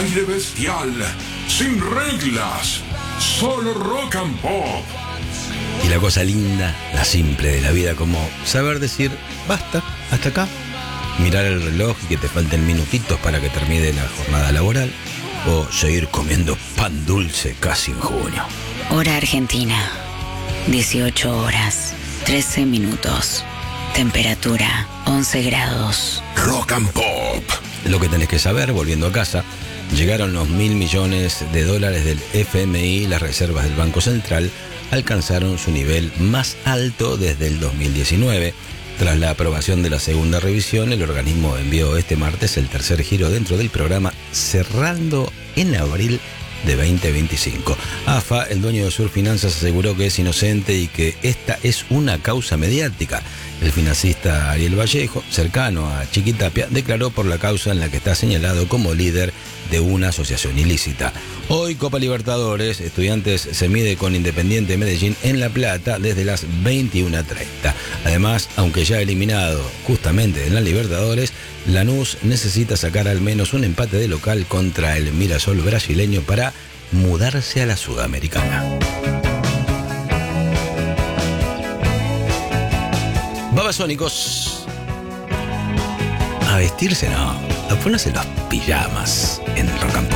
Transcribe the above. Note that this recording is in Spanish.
aire bestial, sin reglas, solo rock and pop. Y la cosa linda, la simple de la vida, como saber decir, basta, hasta acá. Mirar el reloj y que te falten minutitos para que termine la jornada laboral. O seguir comiendo pan dulce casi en junio. Hora Argentina, 18 horas, 13 minutos. Temperatura, 11 grados. Rock and pop. Lo que tenés que saber, volviendo a casa, llegaron los $1.000 millones del FMI, las reservas del Banco Central alcanzaron su nivel más alto desde el 2019. Tras la aprobación de la segunda revisión, el organismo envió este martes el tercer giro dentro del programa, cerrando en abril de 2025. AFA, el dueño de Surfinanzas, aseguró que es inocente y que esta es una causa mediática. El financista Ariel Vallejo, cercano a Chiquitapia, declaró por la causa en la que está señalado como líder de una asociación ilícita. Hoy, Copa Libertadores, Estudiantes se mide con Independiente Medellín en La Plata desde las 21:30. Además, aunque ya eliminado justamente en la Libertadores, Lanús necesita sacar al menos un empate de local contra el Mirasol brasileño para mudarse a la Sudamericana. Babasónicos. A vestirse no, a ponerse los pijamas en el Rock and Pop.